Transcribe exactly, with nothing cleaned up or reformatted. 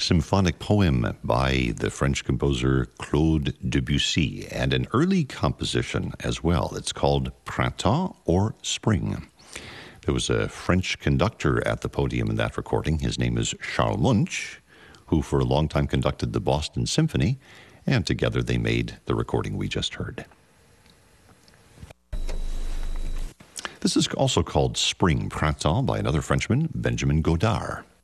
symphonic poem by the French composer Claude Debussy, and an early composition as well. It's called Printemps or Spring. There was a French conductor at the podium in that recording. His name is Charles Munch, who for a long time conducted the Boston Symphony, and together they made the recording we just heard. This is also called Spring, Printemps, by another Frenchman, Benjamin Godard.